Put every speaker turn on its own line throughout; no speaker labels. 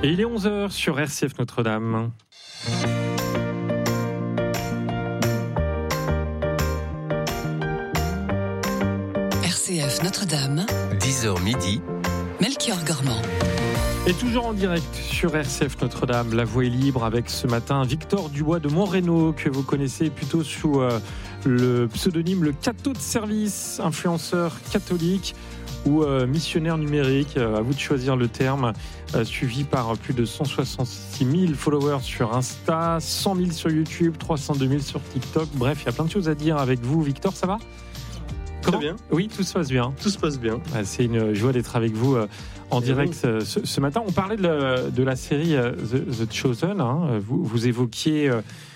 Et il est 11h sur RCF Notre-Dame.
RCF Notre-Dame,
10h midi,
Melchior Gormand.
Et toujours en direct sur RCF Notre-Dame, la voix est libre avec ce matin Victor Dubois de Montrénaud, que vous connaissez plutôt sous le pseudonyme Le Cateau de Service, influenceur catholique ou missionnaire numérique, à vous de choisir le terme, suivi par plus de 166 000 followers sur Insta, 100 000 sur YouTube, 302 000 sur TikTok. Bref, il y a plein de choses à dire avec vous. Victor, ça va ?
Très bien.
Oui, tout se passe bien.
Tout se passe bien.
C'est une joie d'être avec vous en direct ce matin. On parlait de la série The Chosen. Hein. Vous évoquiez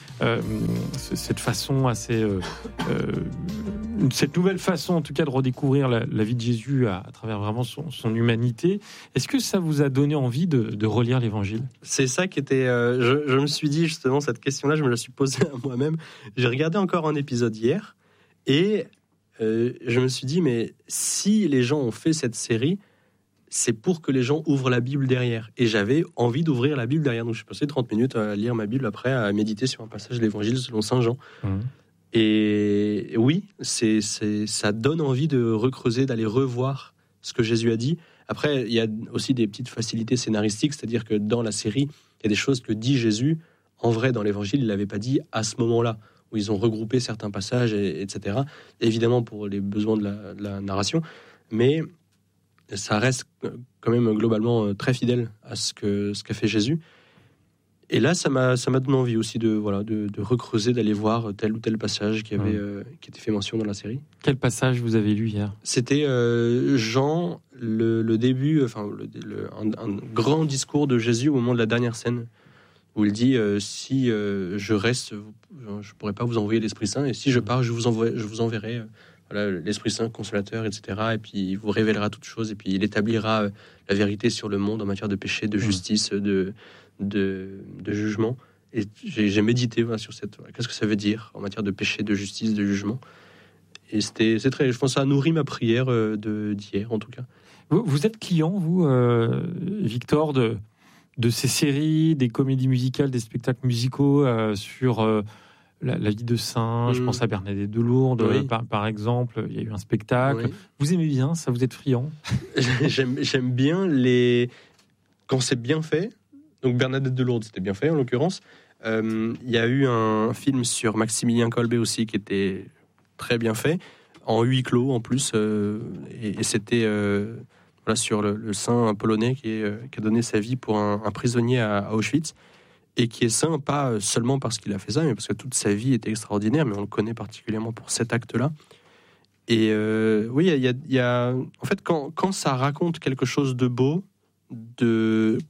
cette façon assez... cette nouvelle façon, en tout cas, de redécouvrir la vie de Jésus à travers vraiment son humanité. Est-ce que ça vous a donné envie de relire l'Évangile ?
C'est ça qui était... je me suis dit, justement, cette question-là, je me la suis posée à moi-même. J'ai regardé encore un épisode hier et... je me suis dit, mais si les gens ont fait cette série, c'est pour que les gens ouvrent la Bible derrière. Et j'avais envie d'ouvrir la Bible derrière. Donc, je suis passé 30 minutes à lire ma Bible après, à méditer sur un passage de l'Évangile selon Saint Jean. Et oui, ça donne envie de recreuser, d'aller revoir ce que Jésus a dit. Après, il y a aussi des petites facilités scénaristiques, c'est-à-dire que dans la série, il y a des choses que dit Jésus. En vrai, dans l'Évangile, il ne l'avait pas dit à ce moment-là, où ils ont regroupé certains passages, etc. Évidemment pour les besoins de la narration, mais ça reste quand même globalement très fidèle à ce qu'a fait Jésus. Et là, ça m'a donné envie aussi de recreuser, d'aller voir tel ou tel passage qui était fait mention dans la série.
Quel passage vous avez lu hier ?
C'était Jean, le début, un grand discours de Jésus au moment de la dernière scène, où il dit si je reste, je pourrais pas vous envoyer l'Esprit Saint, et si je pars, je vous enverrai l'Esprit Saint, consolateur, etc. Et puis il vous révélera toutes choses, et puis il établira la vérité sur le monde en matière de péché, de justice, de jugement. Et j'ai médité sur qu'est-ce que ça veut dire en matière de péché, de justice, de jugement. Et c'est très, je pense, que ça a nourri ma prière d'hier, en tout cas.
Vous êtes client, vous, Victor, de ces séries, des comédies musicales, des spectacles musicaux sur la vie de saints. Je pense à Bernadette de Lourdes, oui. par exemple. Il y a eu un spectacle. Oui. Vous aimez bien ça ? Vous êtes friand ?
J'aime bien quand c'est bien fait. Donc Bernadette de Lourdes, c'était bien fait en l'occurrence. Il y a eu un film sur Maximilien Kolbe aussi qui était très bien fait, en huis clos en plus. Et c'était... sur le saint polonais qui a donné sa vie pour un prisonnier à Auschwitz, et qui est saint pas seulement parce qu'il a fait ça, mais parce que toute sa vie était extraordinaire, mais on le connaît particulièrement pour cet acte-là. Et oui, il y a en fait, quand ça raconte quelque chose de beau, de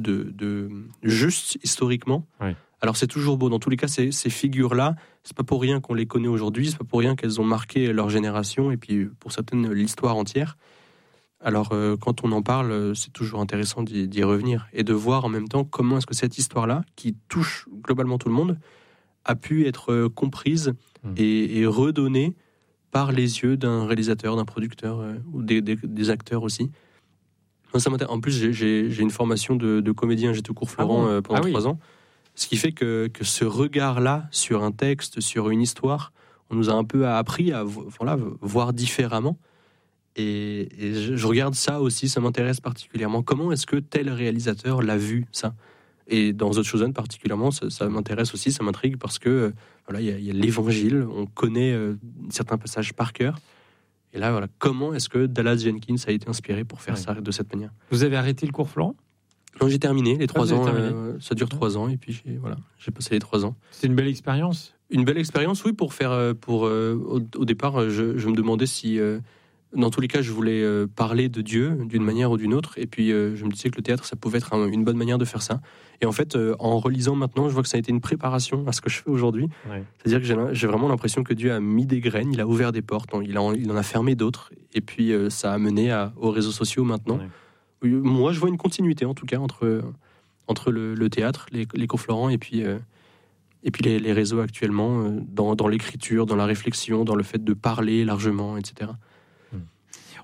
juste historiquement, oui. Alors c'est toujours beau. Dans tous les cas, ces figures-là, c'est pas pour rien qu'on les connaît aujourd'hui, c'est pas pour rien qu'elles ont marqué leur génération, et puis pour certaines, l'histoire entière. Alors, quand on en parle, c'est toujours intéressant d'y revenir et de voir en même temps comment est-ce que cette histoire-là, qui touche globalement tout le monde, a pu être comprise et redonnée par les yeux d'un réalisateur, d'un producteur ou des acteurs aussi. Moi, ça m'intéresse. En plus, j'ai une formation de comédien, j'étais au cours Florent pendant 3 ans, ce qui fait que ce regard-là sur un texte, sur une histoire, on nous a un peu appris à voir différemment. Et je regarde ça aussi, ça m'intéresse particulièrement. Comment est-ce que tel réalisateur l'a vu, ça ? Et dans The Chosen particulièrement, ça m'intéresse aussi, ça m'intrigue parce que il y a l'Évangile, on connaît certains passages par cœur. Et là, comment est-ce que Dallas Jenkins a été inspiré pour faire ça de cette manière ?
Vous avez arrêté le cours Florent ?
Non, j'ai terminé les 3 ans. Ça dure 3 ans et puis j'ai passé les 3 ans.
C'est une belle expérience.
Une belle expérience, oui, pour faire. Au départ, je me demandais si. Dans tous les cas, je voulais parler de Dieu d'une manière ou d'une autre. Et puis, je me disais que le théâtre, ça pouvait être une bonne manière de faire ça. Et en fait, en relisant maintenant, je vois que ça a été une préparation à ce que je fais aujourd'hui. Ouais. C'est-à-dire que j'ai vraiment l'impression que Dieu a mis des graines, il a ouvert des portes, il en a fermé d'autres. Et puis, ça a mené aux réseaux sociaux maintenant. Ouais. Moi, je vois une continuité, en tout cas, entre le théâtre, les cours Florent, et puis les réseaux actuellement, dans l'écriture, dans la réflexion, dans le fait de parler largement, etc.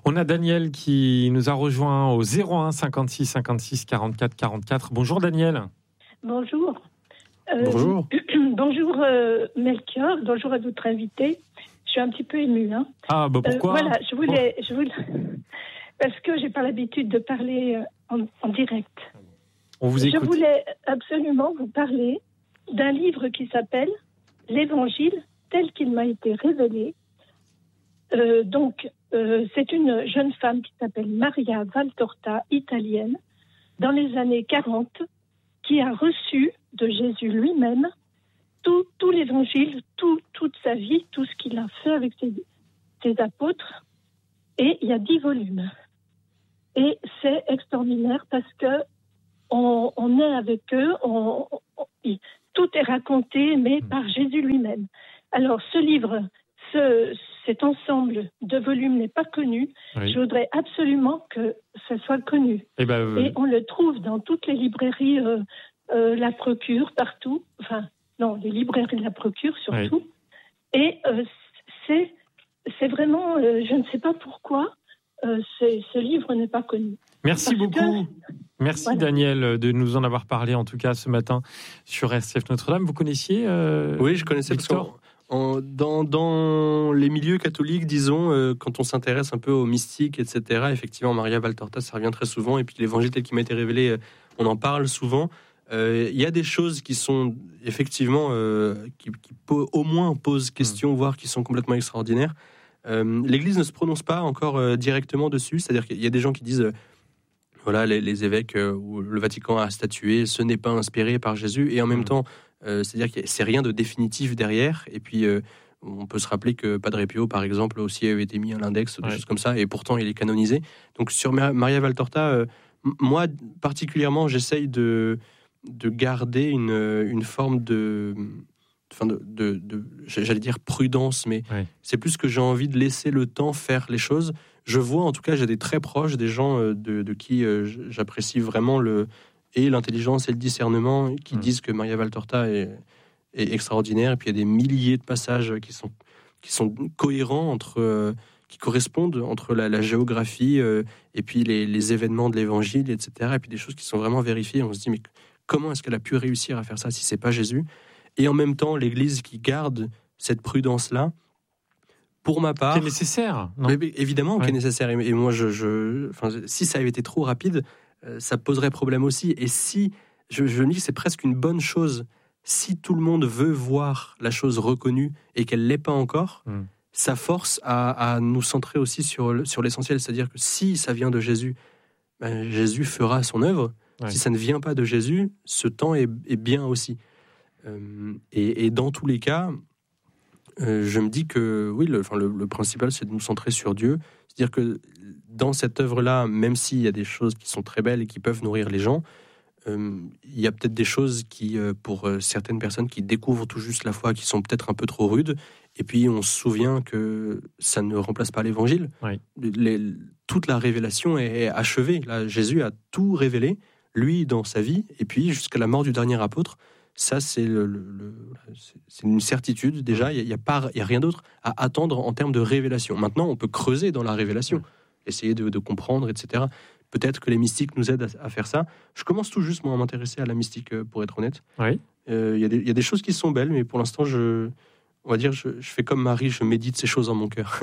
On a Daniel qui nous a rejoint au 01 56 56 44 44. Bonjour Daniel.
Bonjour.
Bonjour.
Bonjour Melchior, bonjour à notre invité. Je suis un petit peu émue. Hein.
Ah, bah pourquoi
voilà, je voulais... Parce que j'ai pas l'habitude de parler en direct.
On vous écoute.
Je voulais absolument vous parler d'un livre qui s'appelle L'Évangile tel qu'il m'a été révélé. C'est une jeune femme qui s'appelle Maria Valtorta, italienne, dans les années 40, qui a reçu de Jésus lui-même tout l'Évangile, toute sa vie, tout ce qu'il a fait avec ses apôtres. Et il y a 10 volumes. Et c'est extraordinaire parce que on est avec eux, tout est raconté, mais par Jésus lui-même. Alors, ce livre, cet ensemble de volumes n'est pas connu. Oui. Je voudrais absolument que ça soit connu. Et on le trouve dans toutes les librairies, La Procure, partout. Enfin, non, les librairies de La Procure, surtout. Oui. Et c'est vraiment, je ne sais pas pourquoi, ce livre n'est pas connu.
Merci beaucoup. Merci voilà. Daniel de nous en avoir parlé en tout cas ce matin sur RCF Notre-Dame. Vous connaissiez
Oui, je connaissais Victor. Parce que dans les milieux catholiques, disons, quand on s'intéresse un peu aux mystiques, etc., effectivement, Maria Valtorta, ça revient très souvent. Et puis l'évangile tel qu'il m'a été révélé, on en parle souvent. Il y a des choses qui sont effectivement, qui au moins posent question, voire qui sont complètement extraordinaires. L'Église ne se prononce pas encore directement dessus, c'est-à-dire qu'il y a des gens qui disent voilà, les évêques ou le Vatican a statué, ce n'est pas inspiré par Jésus, et en même temps, c'est-à-dire que c'est rien de définitif derrière, et puis on peut se rappeler que Padre Pio, par exemple, aussi avait été mis à l'index, des choses comme ça, et pourtant il est canonisé. Donc sur Maria Valtorta, moi particulièrement, j'essaye de garder une forme de j'allais dire prudence, mais c'est plus que j'ai envie de laisser le temps faire les choses. Je vois, en tout cas, j'ai des très proches, des gens de qui j'apprécie vraiment l'intelligence et le discernement, qui disent que Maria Valtorta est extraordinaire. Et puis il y a des milliers de passages qui sont cohérents qui correspondent entre la géographie et puis les événements de l'Évangile, etc. Et puis des choses qui sont vraiment vérifiées. On se dit, mais comment est-ce qu'elle a pu réussir à faire ça si c'est pas Jésus ? Et en même temps, l'Église qui garde cette prudence-là, pour ma part...
Qui est nécessaire, non ?
Mais évidemment, qui est nécessaire. Et moi, si ça avait été trop rapide, ça poserait problème aussi. Et si, je me dis que c'est presque une bonne chose, si tout le monde veut voir la chose reconnue et qu'elle ne l'est pas encore, ça force à nous centrer aussi sur l'essentiel. C'est-à-dire que si ça vient de Jésus, Jésus fera son œuvre. Ouais. Si ça ne vient pas de Jésus, ce temps est bien aussi. Et dans tous les cas, je me dis que oui, le principal, c'est de nous centrer sur Dieu. C'est-à-dire que dans cette œuvre-là, même s'il y a des choses qui sont très belles et qui peuvent nourrir les gens, il y a peut-être des choses qui, pour certaines personnes qui découvrent tout juste la foi, qui sont peut-être un peu trop rudes. Et puis, on se souvient que ça ne remplace pas l'Évangile. Oui. Toute la révélation est achevée. Là, Jésus a tout révélé, lui, dans sa vie, et puis jusqu'à la mort du dernier apôtre. Ça, c'est une certitude. Déjà, il n'y a rien d'autre à attendre en termes de révélation. Maintenant, on peut creuser dans la révélation, essayer de comprendre, etc. Peut-être que les mystiques nous aident à faire ça. Je commence tout juste, moi, à m'intéresser à la mystique, pour être honnête. Oui. Il y a des choses qui sont belles, mais pour l'instant, je fais comme Marie, je médite ces choses en mon cœur.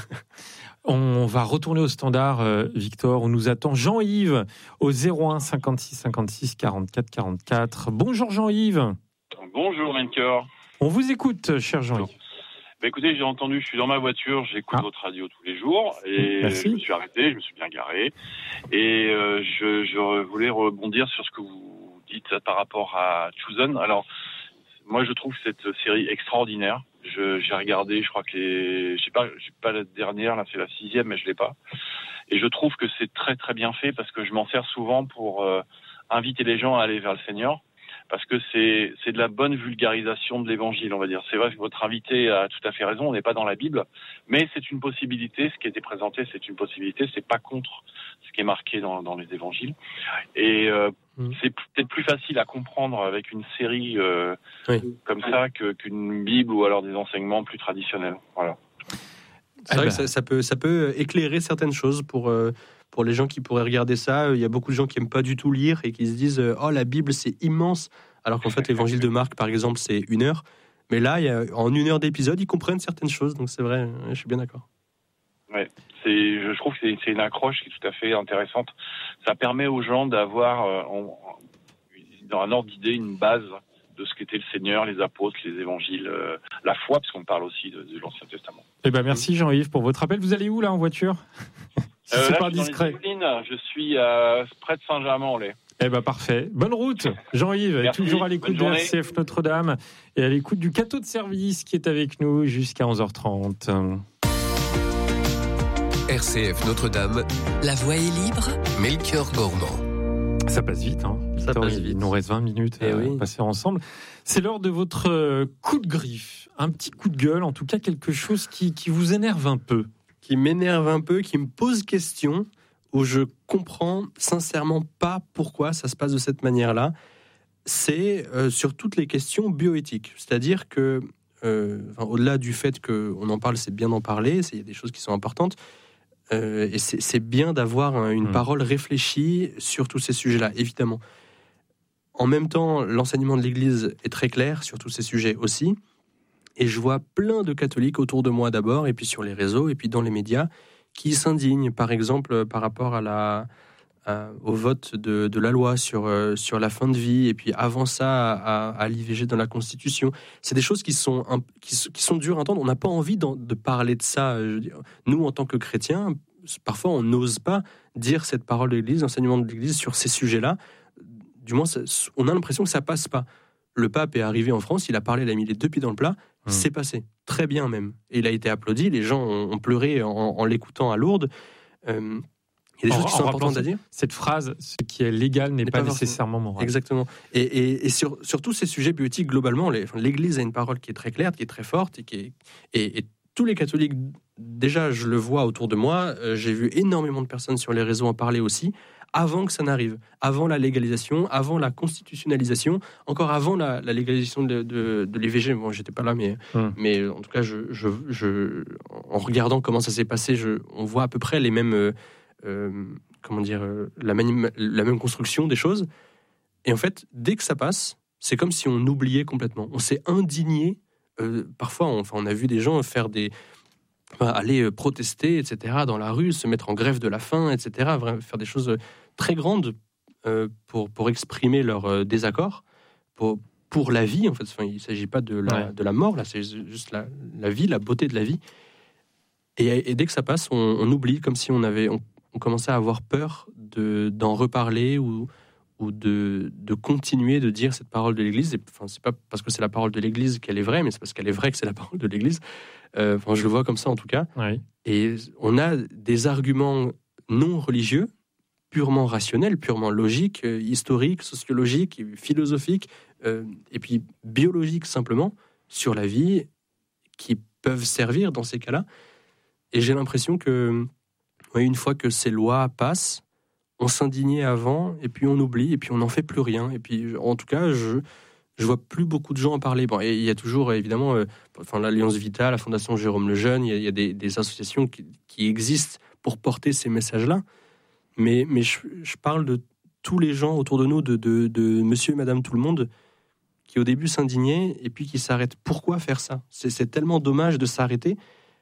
On va retourner au standard, Victor. On nous attend Jean-Yves au 01 56 56 44 44. Bonjour Jean-Yves.
Bonjour Melchior.
On vous écoute, cher Jean-Yves.
Écoutez, j'ai entendu, je suis dans ma voiture, j'écoute votre radio tous les jours et je me suis arrêté, je me suis bien garé et je voulais rebondir sur ce que vous dites par rapport à Chosen. Alors, moi je trouve cette série extraordinaire. J'ai regardé, je crois que j'ai pas la dernière, là c'est la 6e, mais je l'ai pas. Et je trouve que c'est très très bien fait parce que je m'en sers souvent pour inviter les gens à aller vers le Seigneur. Parce que c'est de la bonne vulgarisation de l'Évangile, on va dire. C'est vrai que votre invité a tout à fait raison, on n'est pas dans la Bible, mais c'est une possibilité. Ce qui a été présenté, c'est une possibilité. C'est pas contre ce qui est marqué dans les Évangiles. Et c'est peut-être plus facile à comprendre avec une série comme ça qu'une Bible ou alors des enseignements plus traditionnels. Voilà.
C'est vrai que ça peut éclairer certaines choses pour les gens qui pourraient regarder ça. Il y a beaucoup de gens qui n'aiment pas du tout lire et qui se disent « Oh, la Bible, c'est immense !» Alors qu'en fait, l'évangile de Marc, par exemple, c'est 1 heure. Mais là, en 1 heure d'épisode, ils comprennent certaines choses. Donc c'est vrai, je suis bien d'accord.
Ouais, je trouve que c'est une accroche qui est tout à fait intéressante. Ça permet aux gens d'avoir, dans un ordre d'idée, une base de ce qu'était le Seigneur, les apôtres, les évangiles, la foi, parce qu'on parle aussi de l'Ancien Testament.
Eh ben merci Jean-Yves pour votre appel. Vous allez où là en voiture?
C'est pas discret. Je suis près de Saint-Germain-en-Laye.
Eh ben parfait. Bonne route, Jean-Yves.
Merci.
Toujours à l'écoute de RCF Notre-Dame et à l'écoute du Cateau de service qui est avec nous jusqu'à 11h30.
RCF Notre-Dame.
La voix est libre.
Melchior Gormand.
Ça passe vite, hein.
Ça passe vite.
Il nous reste 20 minutes à passer ensemble. C'est l'heure de votre coup de griffe. Un petit coup de gueule, en tout cas quelque chose qui vous énerve un peu.
Qui m'énerve un peu, qui me pose question, où je comprends sincèrement pas pourquoi ça se passe de cette manière-là. C'est sur toutes les questions bioéthiques. C'est-à-dire que, au-delà du fait qu'on en parle, c'est bien d'en parler, il y a des choses qui sont importantes, et c'est bien d'avoir une parole réfléchie sur tous ces sujets-là, évidemment. En même temps, l'enseignement de l'Église est très clair sur tous ces sujets aussi, et je vois plein de catholiques autour de moi d'abord, et puis sur les réseaux, et puis dans les médias, qui s'indignent, par exemple, par rapport au vote de la loi sur la fin de vie, et puis avant ça, à l'IVG dans la Constitution. C'est des choses qui sont dures à entendre. On n'a pas envie de parler de ça. Je veux dire, nous, en tant que chrétiens, parfois, on n'ose pas dire cette parole de l'Église, l'enseignement de l'Église sur ces sujets-là. Du moins, on a l'impression que ça passe pas. Le pape est arrivé en France, il a parlé, il a mis les 2 pieds dans le plat, c'est passé. Très bien même. Et il a été applaudi, les gens ont pleuré en l'écoutant à Lourdes. Il y a des choses qui sont importantes à dire.
Cette phrase, ce qui est légal n'est pas nécessairement moral.
Exactement. Et sur tous ces sujets bioéthiques, globalement, l'Église a une parole qui est très claire, qui est très forte, et tous les catholiques, déjà, je le vois autour de moi, j'ai vu énormément de personnes sur les réseaux en parler aussi, avant que ça n'arrive, avant la légalisation, avant la constitutionnalisation, encore avant la légalisation de l'IVG. Bon, j'étais pas là, mais en tout cas, en regardant comment ça s'est passé, on voit à peu près les mêmes... la même construction des choses. Et en fait, dès que ça passe, c'est comme si on oubliait complètement. On s'est indigné. Parfois, on a vu des gens aller protester, etc., dans la rue, se mettre en grève de la faim, etc., faire des choses très grandes pour exprimer leur désaccord, pour la vie, en fait. Il ne s'agit pas de la mort, là, c'est juste la vie, la beauté de la vie. Et dès que ça passe, on oublie, comme si on commençait à avoir peur d'en reparler ou de continuer de dire cette parole de l'Église. C'est pas parce que c'est la parole de l'Église qu'elle est vraie, mais c'est parce qu'elle est vraie que c'est la parole de l'Église. Je le vois comme ça en tout cas. Oui. Et on a des arguments non religieux, purement rationnels, purement logiques, historiques, sociologiques, philosophiques, et puis biologiques simplement, sur la vie, qui peuvent servir dans ces cas-là. Et j'ai l'impression que une fois que ces lois passent, on s'indignait avant, et puis on oublie, et puis on n'en fait plus rien. Et puis, en tout cas, je vois plus beaucoup de gens en parler. Bon, et il y a toujours, évidemment, l'Alliance Vita, la Fondation Jérôme Lejeune, il y a des associations qui existent pour porter ces messages-là. Mais je parle de tous les gens autour de nous, de monsieur et madame tout le monde, qui au début s'indignaient, et puis qui s'arrêtent. Pourquoi faire ça ? C'est tellement dommage de s'arrêter.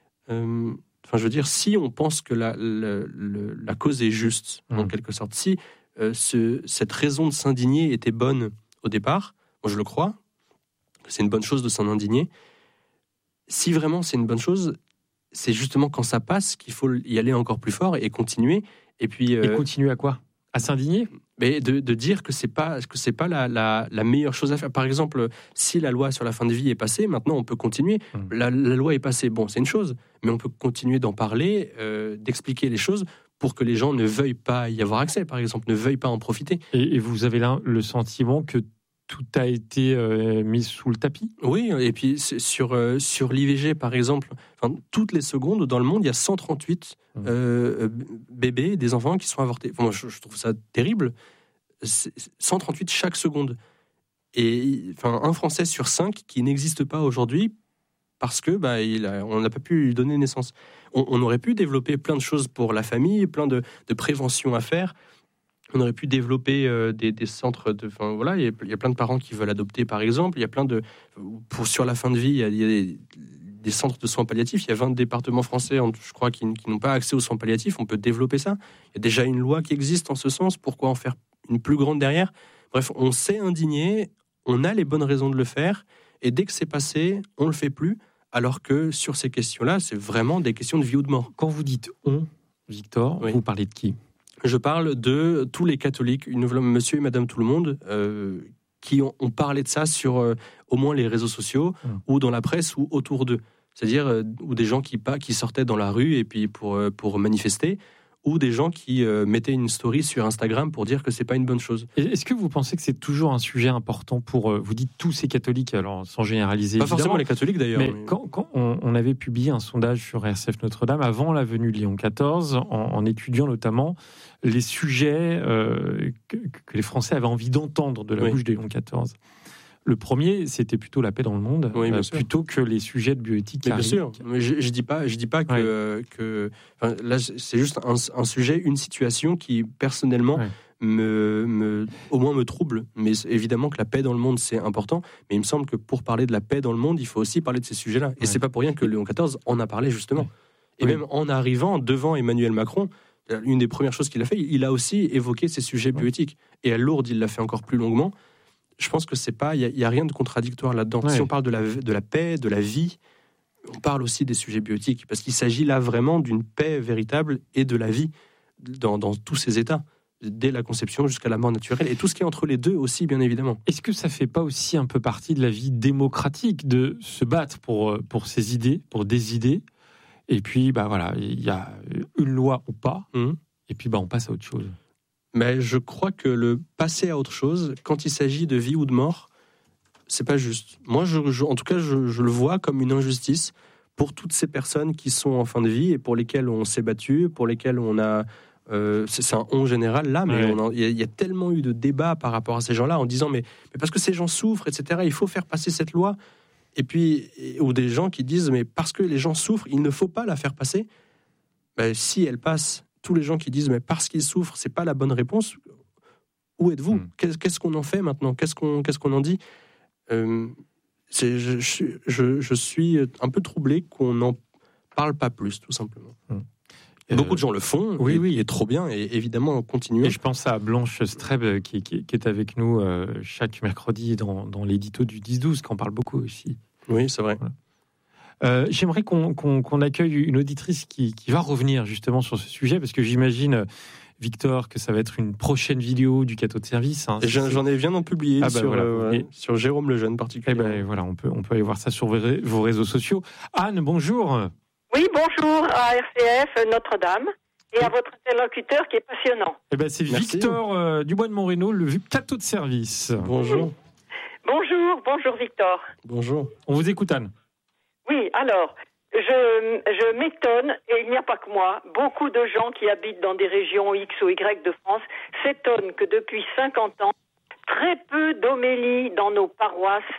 Je veux dire, si on pense que la cause est juste, en quelque sorte, si cette raison de s'indigner était bonne au départ, moi je le crois, c'est une bonne chose de s'en indigner. Si vraiment c'est une bonne chose, c'est justement quand ça passe qu'il faut y aller encore plus fort et continuer. Et puis
continuer à quoi ? À s'indigner ?
Mais de dire que c'est pas la meilleure chose à faire. Par exemple, si la loi sur la fin de vie est passée, maintenant on peut continuer. La loi est passée, bon, c'est une chose, mais on peut continuer d'en parler, d'expliquer les choses pour que les gens ne veuillent pas y avoir accès, par exemple, ne veuillent pas en profiter.
Et vous avez là le sentiment que tout a été mis sous le tapis ? Oui,
et puis sur l'IVG, par exemple, toutes les secondes dans le monde, il y a 138 bébés, des enfants qui sont avortés. Moi, je trouve ça terrible. 138 chaque seconde. Et un Français sur 5 qui n'existe pas aujourd'hui parce que on n'a pas pu lui donner naissance. On aurait pu développer plein de choses pour la famille, plein de prévention à faire. On aurait pu développer des centres de... Enfin, voilà, il y a plein de parents qui veulent adopter, par exemple. Il y a plein de... sur la fin de vie, il y a des centres de soins palliatifs. Il y a 20 départements français, je crois, qui n'ont pas accès aux soins palliatifs. On peut développer ça. Il y a déjà une loi qui existe en ce sens. Pourquoi en faire une plus grande derrière ? Bref, on s'est indigné, on a les bonnes raisons de le faire, et dès que c'est passé, on ne le fait plus, alors que sur ces questions-là, c'est vraiment des questions de vie ou de mort.
Quand vous dites « on », Victor, oui. Vous parlez de qui ?
Je parle de tous les catholiques, monsieur et madame tout le monde, qui ont parlé de ça sur au moins les réseaux sociaux, ou dans la presse, ou autour d'eux. C'est-à-dire, ou des gens qui sortaient dans la rue et puis pour manifester, ou des gens qui mettaient une story sur Instagram pour dire que c'est pas une bonne chose.
Est-ce que vous pensez que c'est toujours un sujet important pour, vous dites tous ces catholiques, alors sans généraliser
pas forcément les catholiques d'ailleurs.
Mais quand on avait publié un sondage sur RCF Notre-Dame avant la venue de Léon XIV, en étudiant notamment les sujets que les Français avaient envie d'entendre de la bouche de Léon XIV. Le premier, c'était plutôt la paix dans le monde, plutôt que les sujets de bioéthique.
Bien sûr, mais je dis pas que enfin, là, c'est juste un sujet, une situation qui personnellement au moins me trouble. Mais évidemment que la paix dans le monde, c'est important. Mais il me semble que pour parler de la paix dans le monde, il faut aussi parler de ces sujets-là. Et c'est pas pour rien que Léon XIV en a parlé justement. Et même en arrivant devant Emmanuel Macron, une des premières choses qu'il a fait, il a aussi évoqué ces sujets bioéthiques. Et à Lourdes, il l'a fait encore plus longuement. Je pense que c'est pas, il y a rien de contradictoire là-dedans. Si on parle de la paix, de la vie, on parle aussi des sujets bioéthiques, parce qu'il s'agit là vraiment d'une paix véritable et de la vie dans tous ses états, dès la conception jusqu'à la mort naturelle, et tout ce qui est entre les deux aussi, bien évidemment.
Est-ce que ça fait pas aussi un peu partie de la vie démocratique de se battre pour ses idées, pour des idées, et puis voilà, il y a une loi ou pas, et puis on passe à autre chose.
Mais je crois que le passer à autre chose, quand il s'agit de vie ou de mort, c'est pas juste. Moi, en tout cas, je le vois comme une injustice pour toutes ces personnes qui sont en fin de vie et pour lesquelles on s'est battu, pour lesquelles on a... c'est un on général là, mais il y a tellement eu de débats par rapport à ces gens-là en disant mais parce que ces gens souffrent, etc., il faut faire passer cette loi. Et puis, ou des gens qui disent mais parce que les gens souffrent, il ne faut pas la faire passer. Si elle passe... Tous les gens qui disent mais parce qu'ils souffrent, c'est pas la bonne réponse. Où êtes-vous ? Qu'est-ce qu'on en fait maintenant ? Qu'est-ce qu'on en dit ? Je suis un peu troublé qu'on n'en parle pas plus, tout simplement. Beaucoup de gens le font, oui, et trop bien, et évidemment, continuons.
Et je pense à Blanche Streb qui est avec nous chaque mercredi dans l'édito du 10-12, qui en parle beaucoup aussi.
Oui, c'est vrai. Voilà.
J'aimerais qu'on accueille une auditrice qui va revenir justement sur ce sujet, parce que j'imagine, Victor, que ça va être une prochaine vidéo du cateau de service.
J'en ai bien publié sur Jérôme Lejeune particulièrement.
Voilà, on peut aller voir ça sur vos réseaux sociaux. Anne, bonjour.
Oui, bonjour à RCF Notre-Dame et à votre interlocuteur qui est passionnant.
C'est Victor Dubois de Moreno, le cateau de service.
Bonjour.
Bonjour Victor.
Bonjour.
On vous écoute, Anne.
Oui, alors, je m'étonne, et il n'y a pas que moi, beaucoup de gens qui habitent dans des régions X ou Y de France s'étonnent que depuis 50 ans, très peu d'homélies dans nos paroisses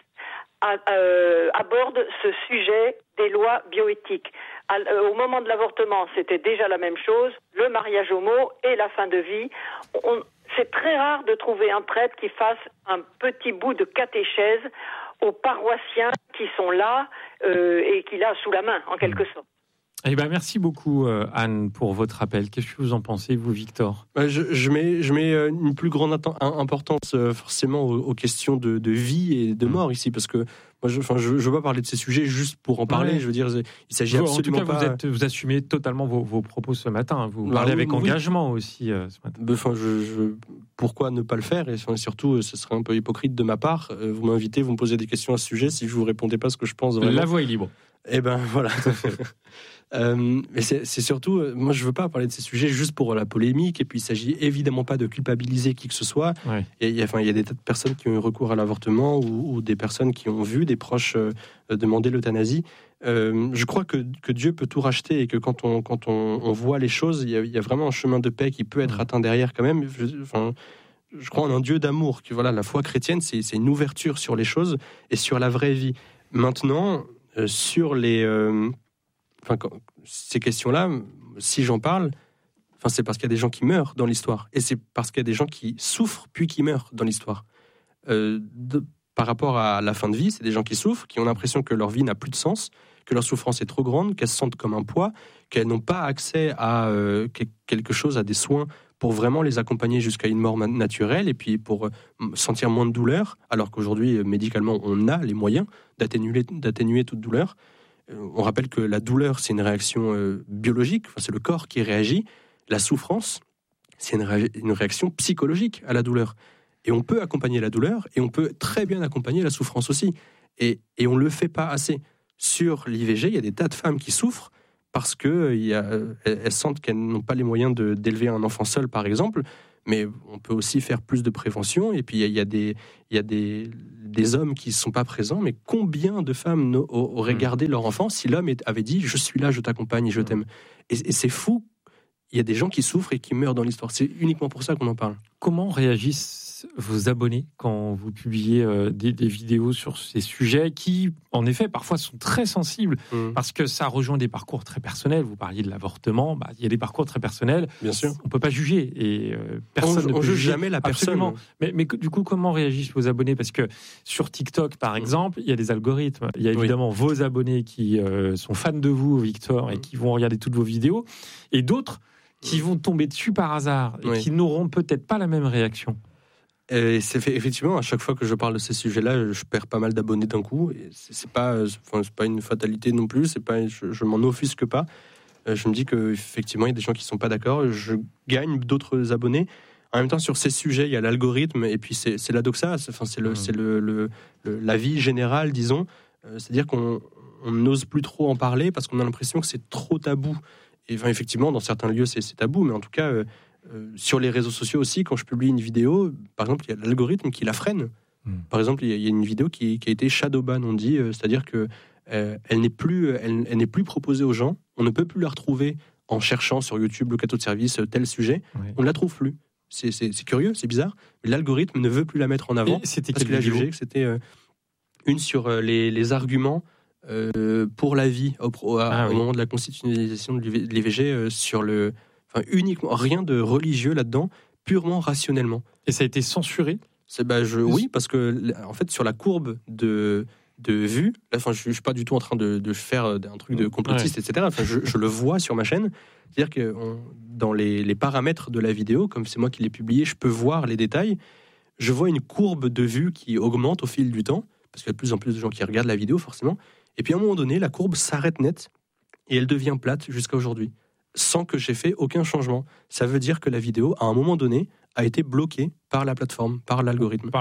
abordent ce sujet des lois bioéthiques. Au moment de l'avortement, c'était déjà la même chose, le mariage homo et la fin de vie. C'est très rare de trouver un prêtre qui fasse un petit bout de catéchèse aux paroissiens qui sont là et qu'il a sous la main, en quelque sorte.
Merci beaucoup, Anne, pour votre appel. Qu'est-ce que vous en pensez, vous, Victor ?
Je mets une plus grande importance forcément aux questions de vie et de mort ici, parce que moi, je veux pas parler de ces sujets juste pour en parler. Ouais. Je veux dire, il s'agit absolument pas...
En tout cas, vous assumez totalement vos propos ce matin. Vous parlez avec engagement aussi ce matin.
Pourquoi ne pas le faire ? Et surtout, ce serait un peu hypocrite de ma part. Vous m'invitez, vous me posez des questions à ce sujet. Si je vous répondais pas ce que je pense vraiment...
La voie est libre.
Voilà. Mais c'est surtout, moi je veux pas parler de ces sujets juste pour la polémique, et puis il s'agit évidemment pas de culpabiliser qui que ce soit. Il y a des tas de personnes qui ont eu recours à l'avortement ou des personnes qui ont vu des proches demander l'euthanasie. Je crois que Dieu peut tout racheter, et que quand on voit les choses, il y a vraiment un chemin de paix qui peut être atteint derrière quand même. Je crois en un Dieu d'amour, que la foi chrétienne c'est une ouverture sur les choses et sur la vraie vie. Maintenant, sur les ces questions-là, si j'en parle, c'est parce qu'il y a des gens qui meurent dans l'histoire. Et c'est parce qu'il y a des gens qui souffrent puis qui meurent dans l'histoire. Par rapport à la fin de vie, c'est des gens qui souffrent, qui ont l'impression que leur vie n'a plus de sens, que leur souffrance est trop grande, qu'elles se sentent comme un poids, qu'elles n'ont pas accès à quelque chose, à des soins pour vraiment les accompagner jusqu'à une mort naturelle et puis pour sentir moins de douleur, alors qu'aujourd'hui, médicalement, on a les moyens d'atténuer toute douleur. On rappelle que la douleur, c'est une réaction biologique, c'est le corps qui réagit. La souffrance, c'est une réaction psychologique à la douleur. Et on peut accompagner la douleur et on peut très bien accompagner la souffrance aussi. Et on ne le fait pas assez. Sur l'IVG, il y a des tas de femmes qui souffrent parce qu'elles sentent qu'elles n'ont pas les moyens d'élever un enfant seul, par exemple. Mais on peut aussi faire plus de prévention. Et puis, il y a des hommes qui ne sont pas présents. Mais combien de femmes auraient gardé leur enfant si l'homme avait dit « je suis là, je t'accompagne et je t'aime ». Et c'est fou. Il y a des gens qui souffrent et qui meurent dans l'histoire. C'est uniquement pour ça qu'on en parle.
Comment réagissent vos abonnés quand vous publiez des vidéos sur ces sujets qui, en effet, parfois sont très sensibles parce que ça rejoint des parcours très personnels. Vous parliez de l'avortement, il y a des parcours très personnels.
Bien sûr.
On ne peut pas juger et personne ne peut juger
jamais la personne.
Mais du coup, comment réagissent vos abonnés? Parce que sur TikTok, par exemple, il y a des algorithmes. Il y a évidemment vos abonnés qui sont fans de vous, Victor, et qui vont regarder toutes vos vidéos, et d'autres qui vont tomber dessus par hasard et qui n'auront peut-être pas la même réaction.
Et effectivement, à chaque fois que je parle de ces sujets-là, je perds pas mal d'abonnés d'un coup. Et c'est pas une fatalité non plus. Je m'en offusque pas. Je me dis qu'effectivement, il y a des gens qui sont pas d'accord. Je gagne d'autres abonnés. En même temps, sur ces sujets, il y a l'algorithme et puis c'est la doxa. C'est la vie générale, disons. C'est-à-dire qu'on n'ose plus trop en parler parce qu'on a l'impression que c'est trop tabou. Et effectivement, dans certains lieux, c'est tabou, mais en tout cas, sur les réseaux sociaux aussi, quand je publie une vidéo, par exemple, il y a l'algorithme qui la freine. Par exemple, il y a une vidéo qui a été shadowban, on dit, c'est-à-dire que elle n'est plus proposée aux gens. On ne peut plus la retrouver en cherchant sur YouTube le cadeau de service, tel sujet. On ne la trouve plus. C'est curieux, c'est bizarre, mais l'algorithme ne veut plus la mettre en avant parce qu'il a jugé que c'était une sur les arguments pour la vie au moment de la constitutionnalisation de l'IVG uniquement rien de religieux là-dedans, purement rationnellement.
Et ça a été censuré?
Oui, parce que en fait sur la courbe de vue, là, je suis pas du tout en train de faire un truc de complotiste, etc. Je le vois sur ma chaîne, c'est-à-dire que dans les paramètres de la vidéo, comme c'est moi qui l'ai publié, je peux voir les détails. Je vois une courbe de vue qui augmente au fil du temps, parce qu'il y a de plus en plus de gens qui regardent la vidéo forcément. Et puis à un moment donné, la courbe s'arrête net et elle devient plate jusqu'à aujourd'hui, sans que j'ai fait aucun changement. Ça veut dire que la vidéo, à un moment donné, a été bloquée par la plateforme, par l'algorithme.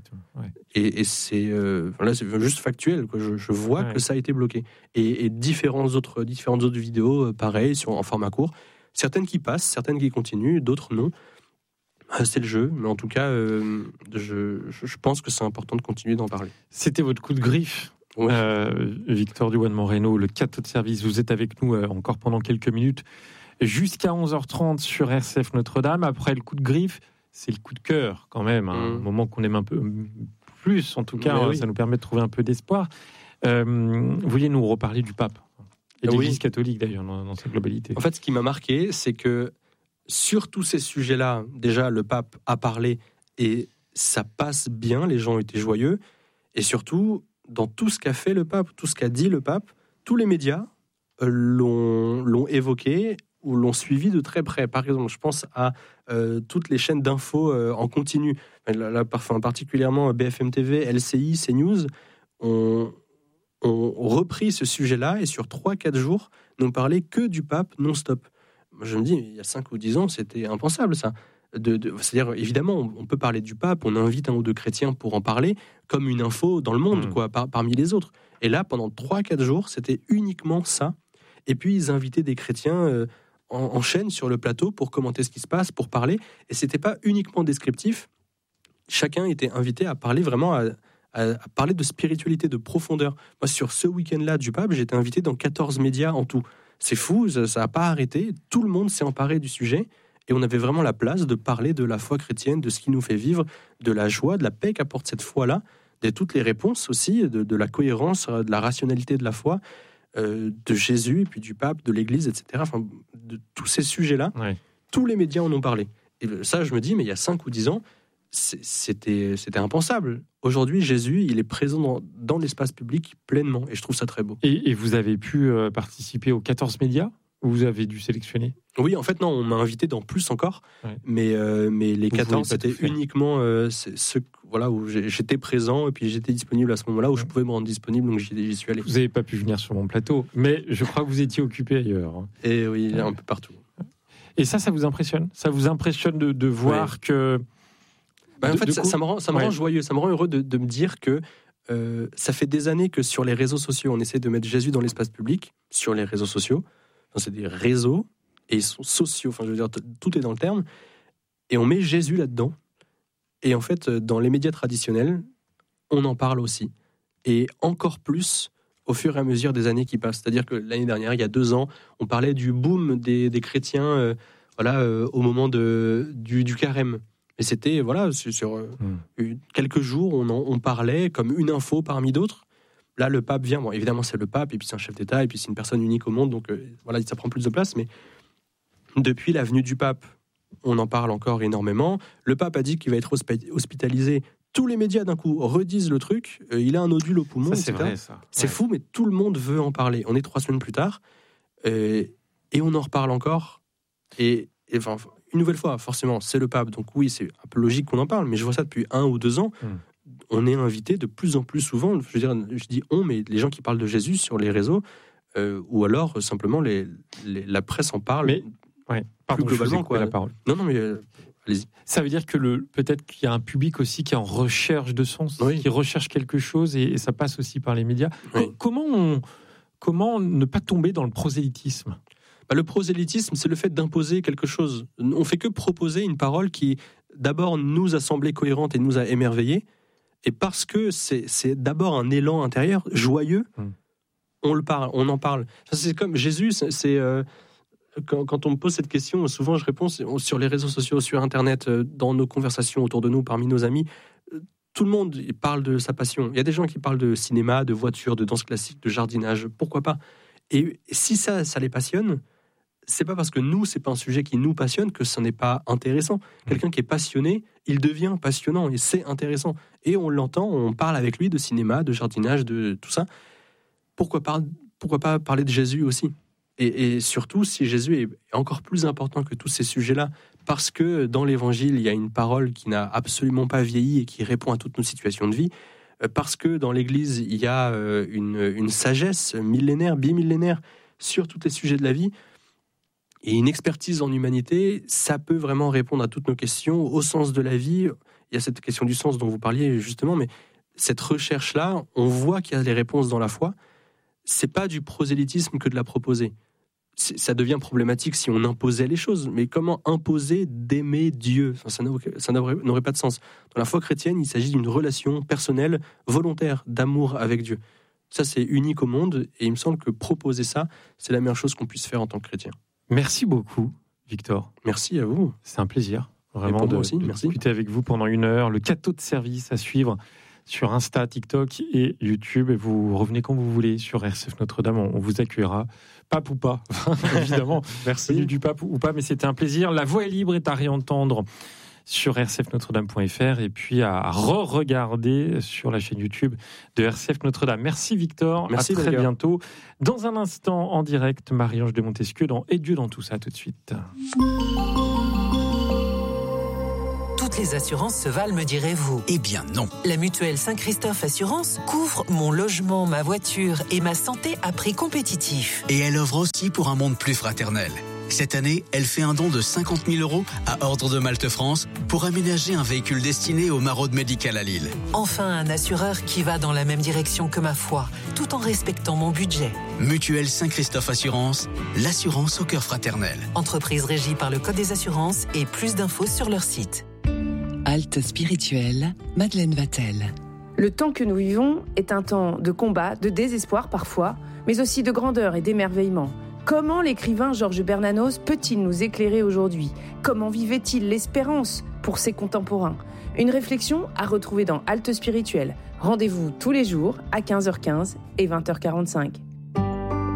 Et c'est là, c'est juste factuel, quoi. Je vois que ça a été bloqué. Et différentes autres vidéos, pareil, en format court. Certaines qui passent, certaines qui continuent, d'autres non. C'est le jeu, mais en tout cas, je pense que c'est important de continuer d'en parler.
C'était votre coup de griffe. Victor Dubois de Moreno, le cadeau de service, vous êtes avec nous encore pendant quelques minutes jusqu'à 11h30 sur RCF Notre-Dame. Après le coup de griffe, c'est le coup de cœur quand même, un moment qu'on aime un peu plus, en tout cas, ça nous permet de trouver un peu d'espoir. Vous vouliez nous reparler du pape et de l'Église catholique d'ailleurs dans sa globalité.
En fait, ce qui m'a marqué, c'est que sur tous ces sujets-là, déjà le pape a parlé et ça passe bien, les gens ont été joyeux, et surtout dans tout ce qu'a fait le pape, tout ce qu'a dit le pape, tous les médias l'ont évoqué ou l'ont suivi de très près. Par exemple, je pense à toutes les chaînes d'infos en continu, particulièrement BFM TV, LCI, CNews, ont repris ce sujet-là et sur 3-4 jours n'ont parlé que du pape non-stop. Je me dis, il y a 5 ou 10 ans, c'était impensable ça. C'est-à-dire, évidemment, on peut parler du pape, on invite un ou deux chrétiens pour en parler, comme une info dans le monde, parmi les autres. Et là, pendant 3-4 jours, c'était uniquement ça. Et puis, ils invitaient des chrétiens en chaîne sur le plateau pour commenter ce qui se passe, pour parler. Et c'était pas uniquement descriptif. Chacun était invité à parler vraiment, à parler de spiritualité, de profondeur. Moi, sur ce week-end-là du pape, j'ai été invité dans 14 médias en tout. C'est fou, ça n'a pas arrêté. Tout le monde s'est emparé du sujet. Et on avait vraiment la place de parler de la foi chrétienne, de ce qui nous fait vivre, de la joie, de la paix qu'apporte cette foi-là, de toutes les réponses aussi, de la cohérence, de la rationalité de la foi. de Jésus, et puis du pape, de l'Église, etc. Enfin, de tous ces sujets-là, tous les médias en ont parlé. Et ça, je me dis, mais il y a 5 ou 10 ans, c'était impensable. Aujourd'hui, Jésus, il est présent dans l'espace public pleinement, et je trouve ça très beau.
Et vous avez pu participer aux 14 médias ? Ou vous avez dû sélectionner ?
Oui, en fait, non, on m'a invité dans plus encore, mais les 14, c'était uniquement ceux où j'étais présent, et puis j'étais disponible à ce moment-là, où je pouvais me rendre disponible, donc j'y suis allé.
Vous n'avez pas pu venir sur mon plateau, mais je crois que vous étiez occupé ailleurs.
Et oui, un peu partout.
Et ça vous impressionne ? Ça vous impressionne de voir que...
En fait, ça me rend joyeux, ça me rend heureux de me dire que ça fait des années que sur les réseaux sociaux, on essaie de mettre Jésus dans l'espace public, sur les réseaux sociaux. Enfin, c'est des réseaux, et ils sont sociaux, enfin, je veux dire, tout est dans le terme, et on met Jésus là-dedans. Et en fait, dans les médias traditionnels, on en parle aussi. Et encore plus au fur et à mesure des années qui passent. C'est-à-dire que l'année dernière, il y a 2 ans, on parlait du boom des chrétiens au moment du carême. Et c'était, sur quelques jours, on parlait comme une info parmi d'autres. Là, le pape vient. Bon, évidemment, c'est le pape, et puis c'est un chef d'État, et puis c'est une personne unique au monde, donc ça prend plus de place. Mais depuis la venue du pape, on en parle encore énormément. Le pape a dit qu'il va être hospitalisé. Tous les médias, d'un coup, redisent le truc. Il a un nodule au poumon,
ça, c'est
etc.
vrai, ça.
C'est fou, mais tout le monde veut en parler. On est 3 semaines plus tard, et on en reparle encore. Et enfin, une nouvelle fois, forcément, c'est le pape. Donc oui, c'est un peu logique qu'on en parle, mais je vois ça depuis 1 ou 2 ans. On est invité de plus en plus souvent, je dis on, mais les gens qui parlent de Jésus sur les réseaux, ou alors simplement la presse en parle.
Mais
plus globalement,
la parole.
Non, mais allez-y.
Ça veut dire que peut-être qu'il y a un public aussi qui est en recherche de sens, qui recherche quelque chose, et ça passe aussi par les médias. Comment ne pas tomber dans le prosélytisme ?
Le prosélytisme, c'est le fait d'imposer quelque chose. On fait que proposer une parole qui, d'abord, nous a semblé cohérente et nous a émerveillés. Et parce que c'est d'abord un élan intérieur joyeux, on en parle. Ça, c'est comme Jésus, quand on me pose cette question, souvent je réponds sur les réseaux sociaux, sur Internet, dans nos conversations autour de nous, parmi nos amis, tout le monde parle de sa passion. Il y a des gens qui parlent de cinéma, de voiture, de danse classique, de jardinage, pourquoi pas. Et si ça les passionne, c'est pas parce que nous, c'est pas un sujet qui nous passionne que ce n'est pas intéressant. Quelqu'un qui est passionné, il devient passionnant, et c'est intéressant. Et on l'entend, on parle avec lui de cinéma, de jardinage, de tout ça. Pourquoi pas parler de Jésus aussi ? Et surtout, si Jésus est encore plus important que tous ces sujets-là, parce que dans l'Évangile, il y a une parole qui n'a absolument pas vieilli et qui répond à toutes nos situations de vie, parce que dans l'Église, il y a une sagesse millénaire, bimillénaire sur tous les sujets de la vie, et une expertise en humanité, ça peut vraiment répondre à toutes nos questions, au sens de la vie. Il y a cette question du sens dont vous parliez justement, mais cette recherche-là, on voit qu'il y a les réponses dans la foi. C'est pas du prosélytisme que de la proposer. Ça devient problématique si on imposait les choses. Mais comment imposer d'aimer Dieu ? Ça n'aurait pas de sens. Dans la foi chrétienne, il s'agit d'une relation personnelle, volontaire, d'amour avec Dieu. Ça, c'est unique au monde, et il me semble que proposer ça, c'est la meilleure chose qu'on puisse faire en tant que chrétien.
Merci beaucoup, Victor.
Merci à vous.
C'est un plaisir, vraiment, de discuter avec vous pendant 1 heure. Le cadeau de service à suivre sur Insta, TikTok et YouTube. Et vous revenez quand vous voulez sur RCF Notre-Dame. On vous accueillera. Pape ou pas, évidemment.
Merci.
Du pape ou pas, mais c'était un plaisir. La voix est libre est à réentendre sur rcfnotredame.fr et puis à re-regarder sur la chaîne YouTube de RCF Notre-Dame. Merci Victor,
merci,
à très bientôt. Dans un instant, en direct, Marie-Ange de Montesquieu dans Et Dieu dans tout ça, tout de suite.
Toutes les assurances se valent, me direz-vous?
Eh bien non.
La mutuelle Saint-Christophe Assurance couvre mon logement, ma voiture et ma santé à prix compétitif.
Et elle œuvre aussi pour un monde plus fraternel. Cette année, elle fait un don de 50 000 € à Ordre de Malte France pour aménager un véhicule destiné aux maraudes médicales à Lille.
Enfin, un assureur qui va dans la même direction que ma foi, tout en respectant mon budget.
Mutuelle Saint-Christophe Assurance, l'assurance au cœur fraternel.
Entreprise régie par le Code des assurances et plus d'infos sur leur site.
Halte spirituelle, Madeleine Vatel.
Le temps que nous vivons est un temps de combat, de désespoir parfois, mais aussi de grandeur et d'émerveillement. Comment l'écrivain Georges Bernanos peut-il nous éclairer aujourd'hui ? Comment vivait-il l'espérance pour ses contemporains ? Une réflexion à retrouver dans Halte spirituelle. Rendez-vous tous les jours à 15h15 et 20h45.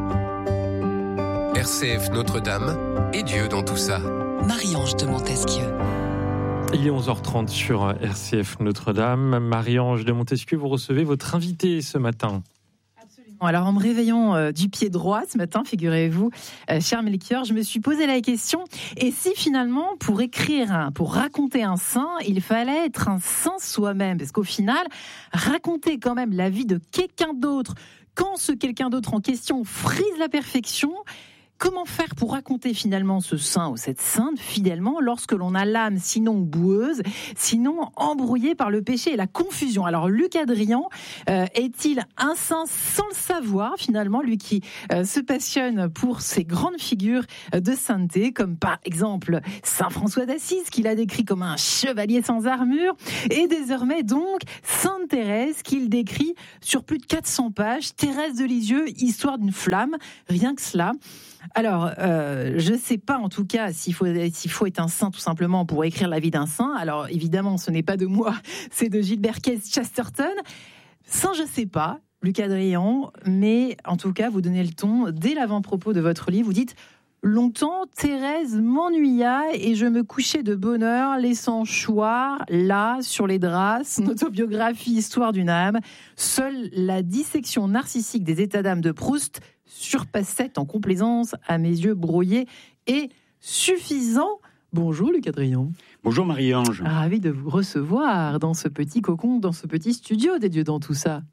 RCF Notre-Dame et Dieu dans tout ça.
Marie-Ange de Montesquieu.
Il est 11h30 sur RCF Notre-Dame. Marie-Ange de Montesquieu, vous recevez votre invité ce matin.
Alors, en me réveillant du pied droit ce matin, figurez-vous, cher Melchior, je me suis posé la question, et si finalement, pour raconter un saint, il fallait être un saint soi-même? Parce qu'au final, raconter quand même la vie de quelqu'un d'autre, quand ce quelqu'un d'autre en question frise la perfection, comment faire pour raconter finalement ce saint ou cette sainte fidèlement lorsque l'on a l'âme sinon boueuse, sinon embrouillée par le péché et la confusion? Alors Luc Adrian est-il un saint sans le savoir finalement, lui qui se passionne pour ces grandes figures de sainteté, comme par exemple Saint François d'Assise, qu'il a décrit comme un chevalier sans armure, et désormais donc Sainte Thérèse, qu'il décrit sur plus de 400 pages, Thérèse de Lisieux, histoire d'une flamme, rien que cela. Alors, je ne sais pas en tout cas s'il faut être un saint tout simplement pour écrire la vie d'un saint. Alors évidemment, ce n'est pas de moi, c'est de Gilbert Chesterton. Saint, je ne sais pas, Luc Adrian, mais en tout cas, vous donnez le ton dès l'avant-propos de votre livre. Vous dites « Longtemps, Thérèse m'ennuya et je me couchais de bonne heure, laissant choir, là, sur les draps, son autobiographie Histoire d'une âme. Seule la dissection narcissique des états d'âme de Proust surpassait en complaisance à mes yeux brouillés et suffisant. » Bonjour Luc Adrian.
Bonjour Marie-Ange.
Ravi de vous recevoir dans ce petit cocon, dans ce petit studio des Dieux dans tout ça.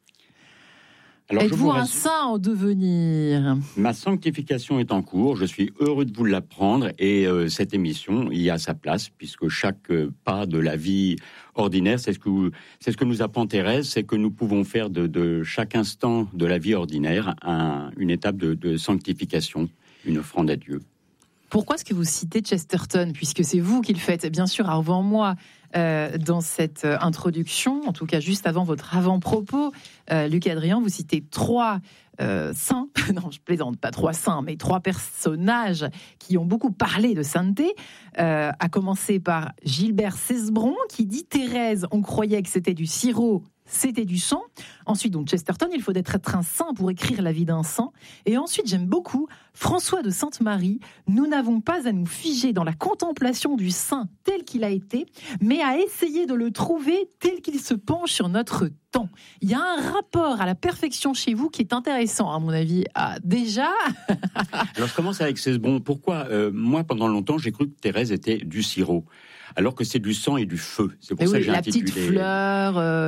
Alors, êtes-vous un saint en devenir?
Ma sanctification est en cours, je suis heureux de vous l'apprendre et cette émission y a sa place puisque chaque pas de la vie ordinaire, c'est ce que nous apprend Thérèse, c'est que nous pouvons faire de chaque instant de la vie ordinaire une étape de sanctification, une offrande à Dieu.
Pourquoi est-ce que vous citez Chesterton, puisque c'est vous qui le faites bien sûr avant moi dans cette introduction, en tout cas juste avant votre avant-propos, Luc Adrian, vous citez 3 saints, non je plaisante, pas 3 saints, mais 3 personnages qui ont beaucoup parlé de sainteté, à commencer par Gilbert Cesbron qui dit « Thérèse, on croyait que c'était du sirop ». C'était du sang. Ensuite, donc Chesterton, il faut être un saint pour écrire la vie d'un saint. Et ensuite, j'aime beaucoup François de Sainte-Marie. Nous n'avons pas à nous figer dans la contemplation du saint tel qu'il a été, mais à essayer de le trouver tel qu'il se penche sur notre temps. Il y a un rapport à la perfection chez vous qui est intéressant, à mon avis. Ah, déjà.
Alors, je commence avec Cesbron. Pourquoi moi, pendant longtemps, j'ai cru que Thérèse était du sirop, alors que c'est du sang et du feu. C'est pour ça que j'ai intitulé...
La petite fleur,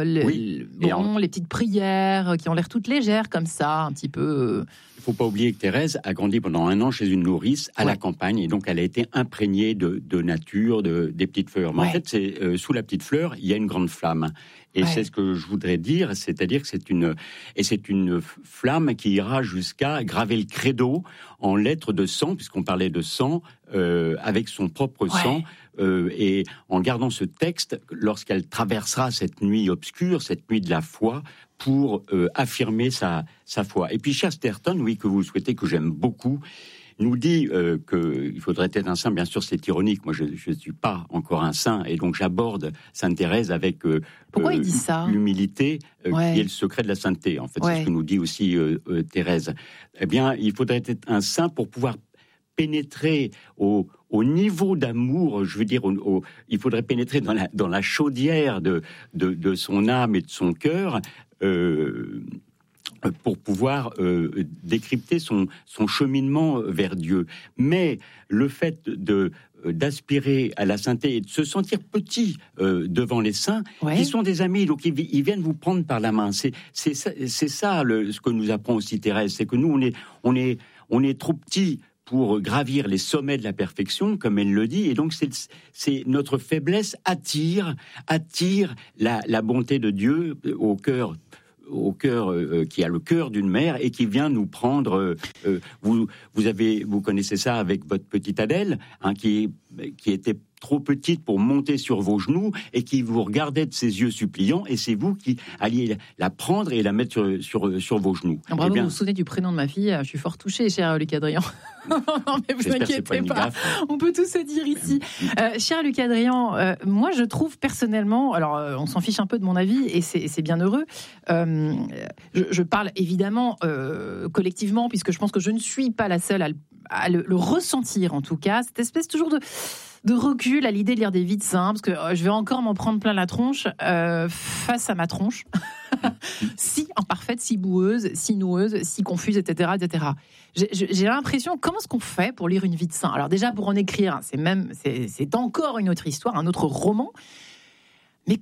les petites prières qui ont l'air toutes légères comme ça, un petit peu...
Il ne faut pas oublier que Thérèse a grandi pendant 1 an chez une nourrice à la campagne, et donc elle a été imprégnée de nature, des petites fleurs. Mais en fait, c'est, sous la petite fleur, il y a une grande flamme. Et c'est ce que je voudrais dire, c'est-à-dire que c'est une flamme qui ira jusqu'à graver le credo en lettres de sang, puisqu'on parlait de sang, avec son propre sang, et en gardant ce texte, lorsqu'elle traversera cette nuit obscure, cette nuit de la foi, pour affirmer sa foi. Et puis Chesterton, oui, que vous souhaitez, que j'aime beaucoup, nous dit qu'il faudrait être un saint. Bien sûr, c'est ironique. Moi, je ne suis pas encore un saint, et donc j'aborde Sainte Thérèse avec
pourquoi il dit ça
l'humilité qui est le secret de la sainteté. En fait, c'est ce que nous dit aussi Thérèse. Eh bien, il faudrait être un saint pour pouvoir pénétrer au niveau d'amour, je veux dire, il faudrait pénétrer dans la chaudière de son âme et de son cœur, pour pouvoir décrypter son cheminement vers Dieu. Mais le fait d'aspirer à la sainteté et de se sentir petit devant les saints, qui sont des amis, donc ils viennent vous prendre par la main. C'est ça ce que nous apprend aussi Thérèse, c'est que nous on est trop petits pour gravir les sommets de la perfection, comme elle le dit, et donc c'est notre faiblesse attire la bonté de Dieu au cœur qui a le cœur d'une mère et qui vient nous prendre. Vous connaissez ça avec votre petite Adèle, qui était trop petite pour monter sur vos genoux et qui vous regardait de ses yeux suppliants, et c'est vous qui alliez la prendre et la mettre sur vos genoux.
Bravo, vous vous souvenez du prénom de ma fille, je suis fort touchée, cher Luc Adrian. Non, mais vous inquiétez pas. On peut tout se dire ici. Cher Luc Hadrian, moi je trouve personnellement, alors on s'en fiche un peu de mon avis et c'est bien heureux. Je parle évidemment collectivement puisque je pense que je ne suis pas la seule à le ressentir en tout cas. Cette espèce toujours de recul à l'idée de lire des vies de saints, parce que je vais encore m'en prendre plein la tronche face à ma tronche, si imparfaite, si boueuse, si noueuse, si confuse, etc. etc. J'ai l'impression, comment est-ce qu'on fait pour lire une vie de saint ? Alors déjà, pour en écrire, c'est encore une autre histoire, un autre roman. Mais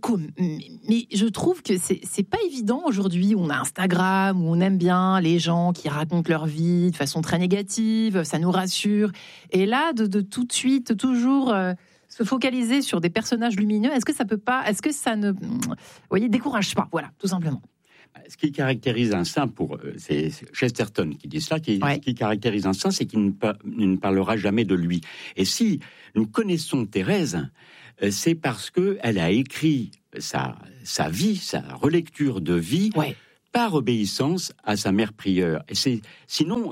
je trouve que c'est pas évident aujourd'hui où on a Instagram, où on aime bien les gens qui racontent leur vie de façon très négative, ça nous rassure. Et là, de tout de suite, toujours se focaliser sur des personnages lumineux, est-ce que ça ne, décourage pas ? Voilà, tout simplement.
Ce qui caractérise un saint, c'est Chesterton qui dit cela, ce qui caractérise un saint, c'est qu'il ne parlera jamais de lui. Et si nous connaissons Thérèse, c'est parce qu'elle a écrit sa vie, sa relecture de vie, par obéissance à sa mère prieure. Et sinon,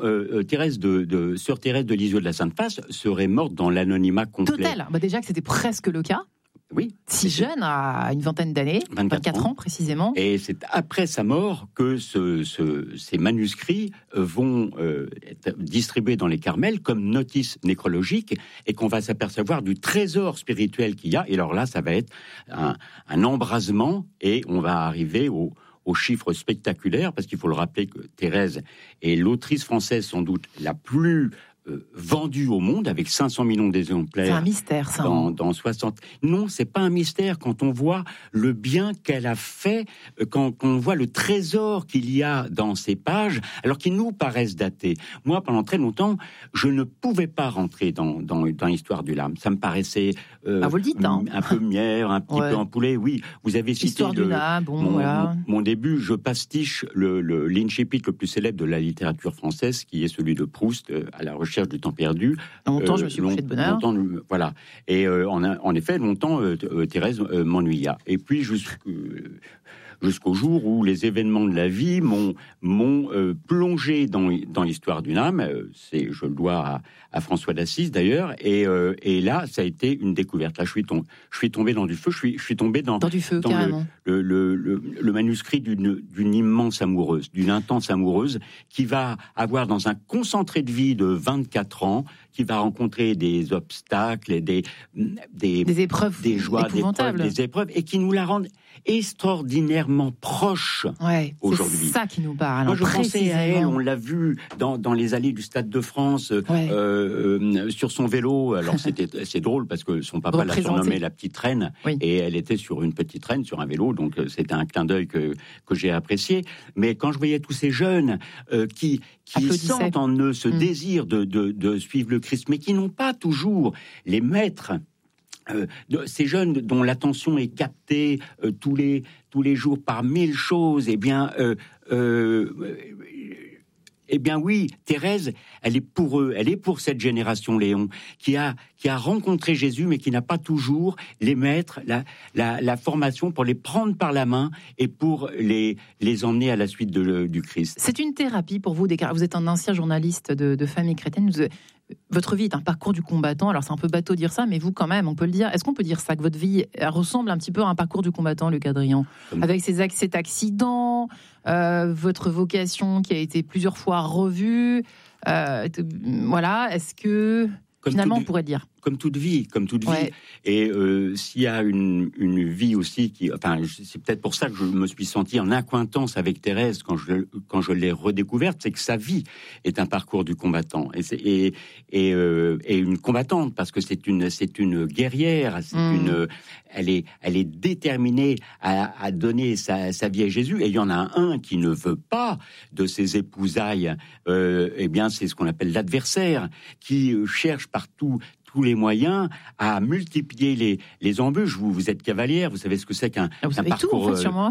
Sœur Thérèse de Lisieux de la Sainte Face serait morte dans l'anonymat complet.
Total. Déjà que c'était presque le cas.
Oui.
Si jeune, à une vingtaine d'années, 24 ans précisément.
Et c'est après sa mort que ces manuscrits vont être distribués dans les Carmels comme notices nécrologiques et qu'on va s'apercevoir du trésor spirituel qu'il y a. Et alors là, ça va être un embrasement et on va arriver aux chiffres spectaculaires, parce qu'il faut le rappeler que Thérèse est l'autrice française sans doute la plus vendue au monde, avec 500 millions d'exemplaires.
C'est un mystère, ça.
Dans 60... Non, c'est pas un mystère quand on voit le bien qu'elle a fait, quand on voit le trésor qu'il y a dans ces pages, alors qu'ils nous paraissent datés. Moi, pendant très longtemps, je ne pouvais pas rentrer dans l'histoire du lame. Ça me paraissait
vous le dites, hein.
Un peu mière, un petit peu empoulé. Oui, vous avez cité
Histoire du lame,
mon début. Je pastiche l'incipit le plus célèbre de la littérature française, qui est celui de Proust, à la recherche du temps perdu.
Longtemps, je me suis couché de bonheur.
Voilà. Et en effet, longtemps, Thérèse m'ennuya. Et puis, jusqu'au jour où les événements de la vie m'ont plongé dans l'histoire d'une âme. Je le dois à François d'Assise, d'ailleurs. Et là, ça a été une découverte. Là, je suis tombé dans du feu. Je suis tombé dans
du feu, carrément.
Le manuscrit d'une immense amoureuse, d'une intense amoureuse, qui va avoir dans un concentré de vie de 24 ans, qui va rencontrer des obstacles, des
épreuves,
des joies, des épreuves, et qui nous la rendent extraordinairement proche aujourd'hui.
C'est ça qui nous parle.
Moi, je pensais à elle, on l'a vu dans les allées du Stade de France, sur son vélo. Alors, c'est drôle parce que son papa l'a surnommée la petite reine, et elle était sur une petite reine, sur un vélo, donc c'était un clin d'œil que j'ai apprécié. Mais quand je voyais tous ces jeunes qui sentent en eux ce désir de suivre le Christ, mais qui n'ont pas toujours les maîtres, ces jeunes dont l'attention est captée tous les jours par 1000 choses, eh bien oui, Thérèse, elle est pour eux, elle est pour cette génération, Léon, qui a rencontré Jésus, mais qui n'a pas toujours les maîtres, la formation pour les prendre par la main et pour les emmener à la suite du Christ.
C'est une thérapie pour vous, vous êtes un ancien journaliste de famille chrétienne. Votre vie est un parcours du combattant. Alors, c'est un peu bateau de dire ça, mais vous, quand même, on peut le dire. Est-ce qu'on peut dire ça, que votre vie ressemble un petit peu à un parcours du combattant, Luc Hadrian, avec cet accident, votre vocation qui a été plusieurs fois revue, voilà. Est-ce que finalement, on pourrait dire
comme toute vie. Et s'il y a une vie aussi c'est peut-être pour ça que je me suis senti en accointance avec Thérèse quand je l'ai redécouverte, c'est que sa vie est un parcours du combattant et une combattante, parce que c'est une guerrière, elle est déterminée à donner sa vie à Jésus. Et il y en a un qui ne veut pas de ses épousailles. Eh bien, c'est ce qu'on appelle l'adversaire, qui cherche partout tous les moyens à multiplier les embûches. Vous êtes cavalière, vous savez ce que c'est qu'un parcours,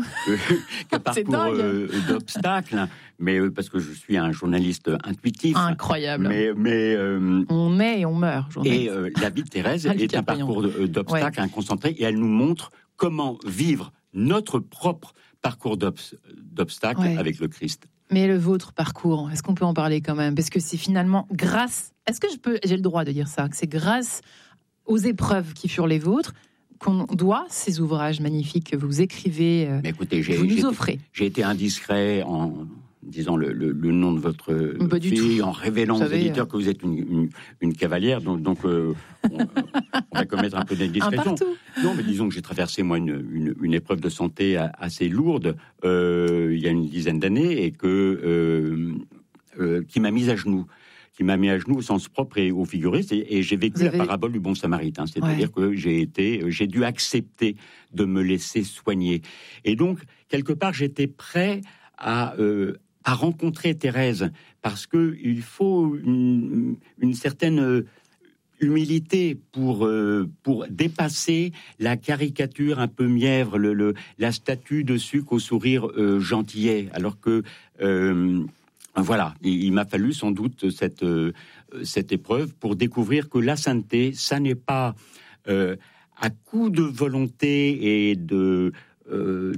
d'obstacles. Mais parce que je suis un journaliste intuitif.
Incroyable.
Mais
on naît et on meurt.
Et la vie de Thérèse est un parcours d'obstacles, un concentré, et elle nous montre comment vivre notre propre parcours d'obstacles avec le Christ.
Mais le vôtre parcours, est-ce qu'on peut en parler quand même? Parce que c'est finalement grâce... Est-ce que j'ai le droit de dire ça? Que c'est grâce aux épreuves qui furent les vôtres qu'on doit ces ouvrages magnifiques que vous écrivez,
mais écoutez,
vous nous offrez.
J'ai été indiscret en disant le nom de votre fille, en révélant aux éditeurs que vous êtes une cavalière, donc on va commettre un peu d'indiscrétion. Non, mais disons que j'ai traversé, moi, une épreuve de santé assez lourde il y a une dizaine d'années, et qui m'a mis à genoux. Au sens propre et au figuré, et j'ai vécu la parabole du bon samaritain, c'est-à-dire que j'ai dû accepter de me laisser soigner. Et donc, quelque part, j'étais prêt à rencontrer Thérèse, parce que il faut une certaine humilité pour dépasser la caricature un peu mièvre, la statue de sucre au sourire gentillet, alors que voilà, il m'a fallu sans doute cette épreuve pour découvrir que la sainteté, ça n'est pas à coup de volonté et de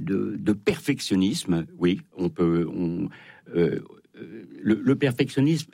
perfectionnisme. Oui, le perfectionnisme